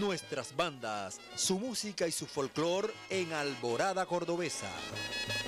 nuestras bandas, su música y su folclor en Alborada Cordobesa.